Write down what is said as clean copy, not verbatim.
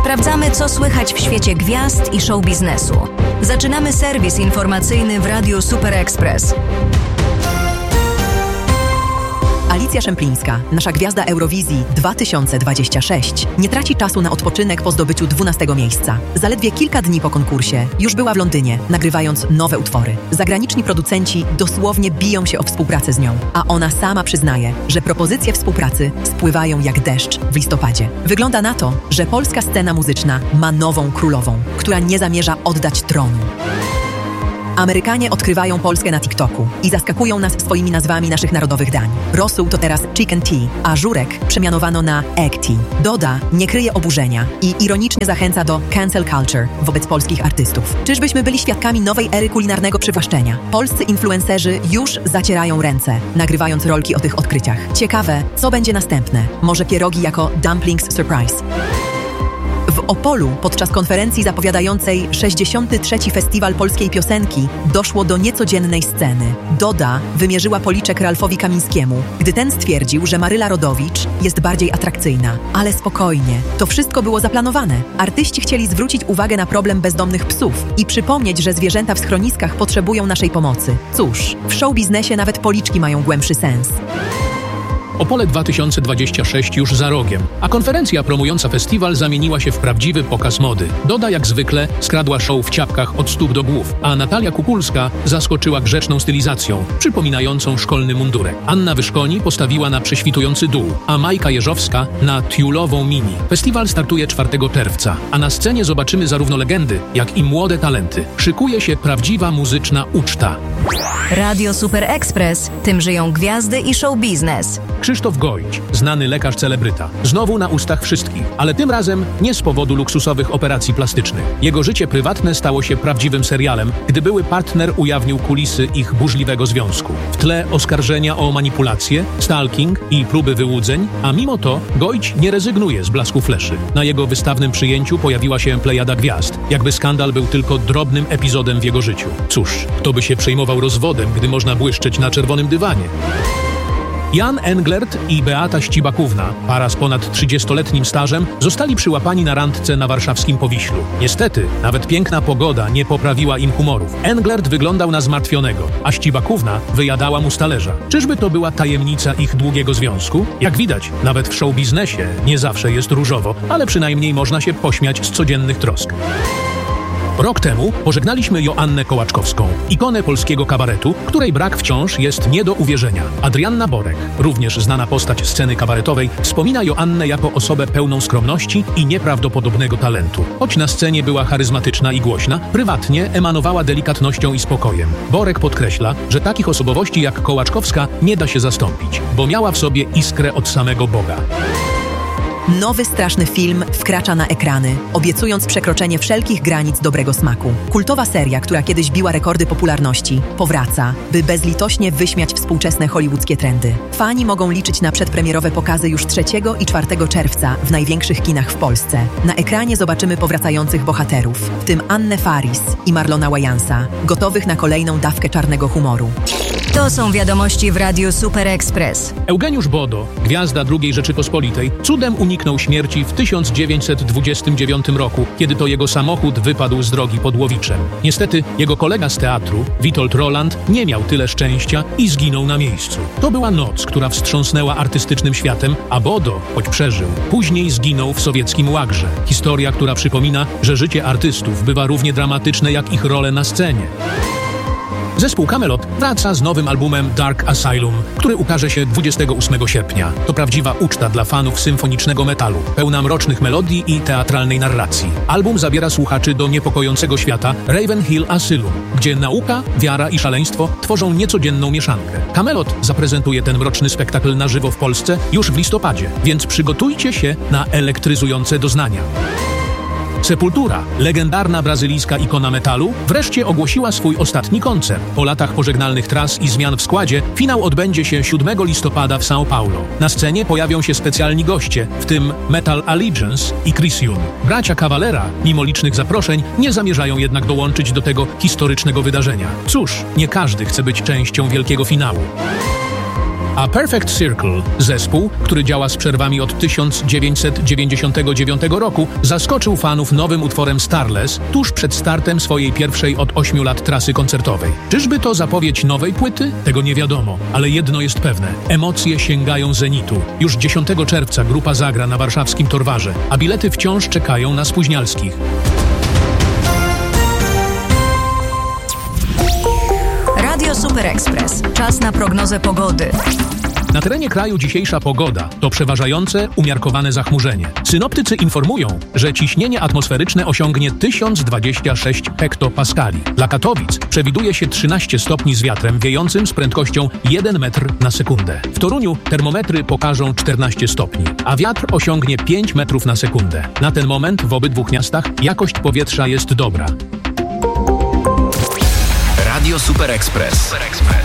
Sprawdzamy, co słychać w świecie gwiazd i show biznesu. Zaczynamy serwis informacyjny w Radiu Super Express. Alicja Szemplińska, nasza gwiazda Eurowizji 2026, nie traci czasu na odpoczynek po zdobyciu 12 miejsca. Zaledwie kilka dni po konkursie już była w Londynie, nagrywając nowe utwory. Zagraniczni producenci dosłownie biją się o współpracę z nią, a ona sama przyznaje, że propozycje współpracy spływają jak deszcz w listopadzie. Wygląda na to, że polska scena muzyczna ma nową królową, która nie zamierza oddać tronu. Amerykanie odkrywają Polskę na TikToku i zaskakują nas swoimi nazwami naszych narodowych dań. Rosół to teraz chicken tea, a żurek przemianowano na egg tea. Doda nie kryje oburzenia i ironicznie zachęca do cancel culture wobec polskich artystów. Czyżbyśmy byli świadkami nowej ery kulinarnego przywłaszczenia? Polscy influencerzy już zacierają ręce, nagrywając rolki o tych odkryciach. Ciekawe, co będzie następne? Może pierogi jako dumplings surprise? W Opolu podczas konferencji zapowiadającej 63. Festiwal Polskiej Piosenki doszło do niecodziennej sceny. Doda wymierzyła policzek Ralfowi Kamińskiemu, gdy ten stwierdził, że Maryla Rodowicz jest bardziej atrakcyjna. Ale spokojnie, to wszystko było zaplanowane. Artyści chcieli zwrócić uwagę na problem bezdomnych psów i przypomnieć, że zwierzęta w schroniskach potrzebują naszej pomocy. Cóż, w show biznesie nawet policzki mają głębszy sens. Opole 2026 już za rogiem, a konferencja promująca festiwal zamieniła się w prawdziwy pokaz mody. Doda jak zwykle skradła show w ciapkach od stóp do głów, a Natalia Kupulska zaskoczyła grzeczną stylizacją, przypominającą szkolny mundurek. Anna Wyszkoni postawiła na prześwitujący dół, a Majka Jeżowska na tiulową mini. Festiwal startuje 4 czerwca, a na scenie zobaczymy zarówno legendy, jak i młode talenty. Szykuje się prawdziwa muzyczna uczta. Radio Super Express, tym żyją gwiazdy i show biznes. Krzysztof Gojdź, znany lekarz celebryta, znowu na ustach wszystkich, ale tym razem nie z powodu luksusowych operacji plastycznych. Jego życie prywatne stało się prawdziwym serialem, gdy były partner ujawnił kulisy ich burzliwego związku. W tle oskarżenia o manipulację, stalking i próby wyłudzeń, a mimo to Gojdź nie rezygnuje z blasku fleszy. Na jego wystawnym przyjęciu pojawiła się plejada gwiazd, jakby skandal był tylko drobnym epizodem w jego życiu. Cóż, kto by się przejmował rozwodem, gdy można błyszczeć na czerwonym dywanie? Jan Englert i Beata Ścibakówna, para z ponad 30-letnim stażem, zostali przyłapani na randce na warszawskim Powiślu. Niestety, nawet piękna pogoda nie poprawiła im humorów. Englert wyglądał na zmartwionego, a Ścibakówna wyjadała mu z talerza. Czyżby to była tajemnica ich długiego związku? Jak widać, nawet w show biznesie nie zawsze jest różowo, ale przynajmniej można się pośmiać z codziennych trosk. Rok temu pożegnaliśmy Joannę Kołaczkowską, ikonę polskiego kabaretu, której brak wciąż jest nie do uwierzenia. Adrianna Borek, również znana postać sceny kabaretowej, wspomina Joannę jako osobę pełną skromności i nieprawdopodobnego talentu. Choć na scenie była charyzmatyczna i głośna, prywatnie emanowała delikatnością i spokojem. Borek podkreśla, że takich osobowości jak Kołaczkowska nie da się zastąpić, bo miała w sobie iskrę od samego Boga. Nowy straszny film wkracza na ekrany, obiecując przekroczenie wszelkich granic dobrego smaku. Kultowa seria, która kiedyś biła rekordy popularności, powraca, by bezlitośnie wyśmiać współczesne hollywoodzkie trendy. Fani mogą liczyć na przedpremierowe pokazy już 3 i 4 czerwca w największych kinach w Polsce. Na ekranie zobaczymy powracających bohaterów, w tym Annę Faris i Marlona Wayansa, gotowych na kolejną dawkę czarnego humoru. To są wiadomości w Radiu Super Express. Eugeniusz Bodo, gwiazda II Rzeczypospolitej, cudem uniknął śmierci w 1929 roku, kiedy to jego samochód wypadł z drogi pod Łowiczem. Niestety, jego kolega z teatru, Witold Roland, nie miał tyle szczęścia i zginął na miejscu. To była noc, która wstrząsnęła artystycznym światem, a Bodo, choć przeżył, później zginął w sowieckim łagrze. Historia, która przypomina, że życie artystów bywa równie dramatyczne jak ich role na scenie. Zespół Kamelot wraca z nowym albumem Dark Asylum, który ukaże się 28 sierpnia. To prawdziwa uczta dla fanów symfonicznego metalu, pełna mrocznych melodii i teatralnej narracji. Album zabiera słuchaczy do niepokojącego świata Ravenhill Asylum, gdzie nauka, wiara i szaleństwo tworzą niecodzienną mieszankę. Kamelot zaprezentuje ten mroczny spektakl na żywo w Polsce już w listopadzie, więc przygotujcie się na elektryzujące doznania. Sepultura, legendarna brazylijska ikona metalu, wreszcie ogłosiła swój ostatni koncert. Po latach pożegnalnych tras i zmian w składzie, finał odbędzie się 7 listopada w São Paulo. Na scenie pojawią się specjalni goście, w tym Metal Allegiance i Chris Young. Bracia Cavalera, mimo licznych zaproszeń, nie zamierzają jednak dołączyć do tego historycznego wydarzenia. Cóż, nie każdy chce być częścią wielkiego finału. A Perfect Circle, zespół, który działa z przerwami od 1999 roku, zaskoczył fanów nowym utworem Starless tuż przed startem swojej pierwszej od 8 lat trasy koncertowej. Czyżby to zapowiedź nowej płyty? Tego nie wiadomo, ale jedno jest pewne. Emocje sięgają zenitu. Już 10 czerwca grupa zagra na warszawskim Torwarze, a bilety wciąż czekają na spóźnialskich. Radio Super Express. Czas na prognozę pogody. Na terenie kraju dzisiejsza pogoda to przeważające, umiarkowane zachmurzenie. Synoptycy informują, że ciśnienie atmosferyczne osiągnie 1026 hektopaskali. Dla Katowic przewiduje się 13 stopni z wiatrem wiejącym z prędkością 1 metr na sekundę. W Toruniu termometry pokażą 14 stopni, a wiatr osiągnie 5 metrów na sekundę. Na ten moment w obydwu miastach jakość powietrza jest dobra. Radio Super Express.